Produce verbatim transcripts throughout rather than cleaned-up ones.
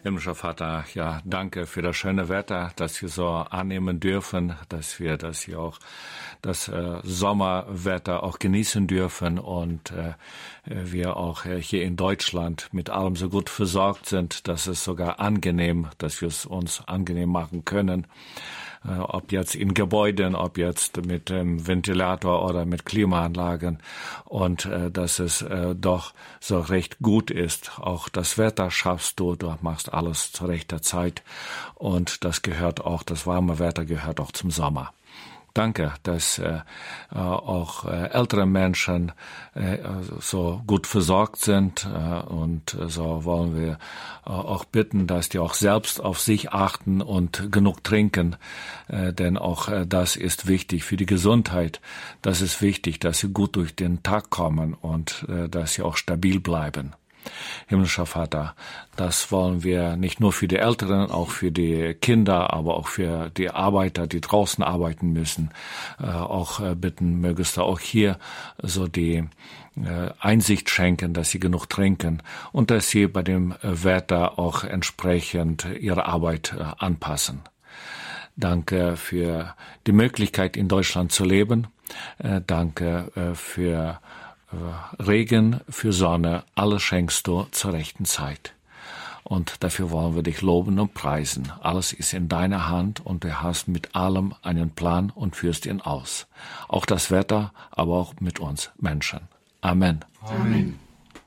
Himmlischer Vater, ja, danke für das schöne Wetter, das wir so annehmen dürfen, dass wir das hier auch, das äh, Sommerwetter auch genießen dürfen und äh, wir auch äh, hier in Deutschland mit allem so gut versorgt sind, dass es sogar angenehm, dass wir es uns angenehm machen können. Äh, ob jetzt in Gebäuden, ob jetzt mit dem Ventilator oder mit Klimaanlagen und äh, dass es äh, doch so recht gut ist. Auch das Wetter schaffst du, du machst alles zu rechter Zeit und das gehört auch, das warme Wetter gehört auch zum Sommer. Danke, dass äh, auch äh, ältere Menschen äh, so gut versorgt sind äh, und so wollen wir äh, auch bitten, dass die auch selbst auf sich achten und genug trinken, äh, denn auch äh, das ist wichtig für die Gesundheit. Das ist wichtig, dass sie gut durch den Tag kommen und äh, dass sie auch stabil bleiben. Himmlischer Vater, das wollen wir nicht nur für die Älteren, auch für die Kinder, aber auch für die Arbeiter, die draußen arbeiten müssen, äh, auch äh, bitten, mögest du auch hier so die äh, Einsicht schenken, dass sie genug trinken und dass sie bei dem äh, Wetter auch entsprechend ihre Arbeit äh, anpassen. Danke für die Möglichkeit, in Deutschland zu leben. Äh, danke äh, für Regen, für Sonne, alles schenkst du zur rechten Zeit. Und dafür wollen wir dich loben und preisen. Alles ist in deiner Hand und du hast mit allem einen Plan und führst ihn aus. Auch das Wetter, aber auch mit uns Menschen. Amen. Amen.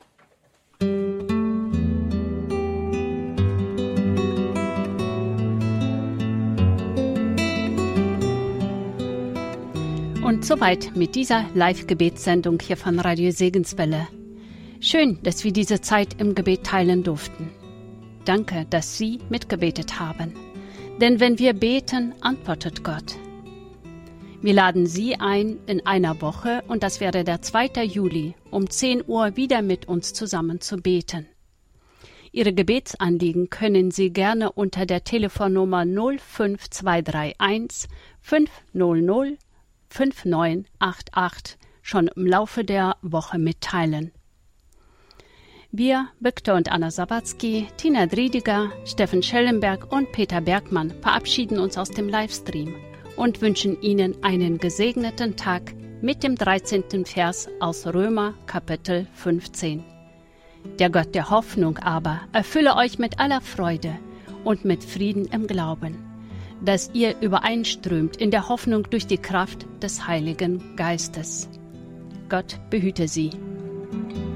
Und soweit mit dieser Live-Gebetssendung hier von Radio Segenswelle. Schön, dass wir diese Zeit im Gebet teilen durften. Danke, dass Sie mitgebetet haben. Denn wenn wir beten, antwortet Gott. Wir laden Sie ein, in einer Woche, und das wäre der zweite Juli, um zehn Uhr wieder mit uns zusammen zu beten. Ihre Gebetsanliegen können Sie gerne unter der Telefonnummer null fünf zwei drei eins fünf null null fünf neun acht acht schon im Laufe der Woche mitteilen. Wir, Viktor und Anna Sawatzki, Tina Driediger, Steffen Schellenberg und Peter Bergmann verabschieden uns aus dem Livestream und wünschen Ihnen einen gesegneten Tag mit dem dreizehnten Vers aus Römer Kapitel fünfzehn. Der Gott der Hoffnung aber erfülle euch mit aller Freude und mit Frieden im Glauben, dass ihr übereinströmt in der Hoffnung durch die Kraft des Heiligen Geistes. Gott behüte Sie.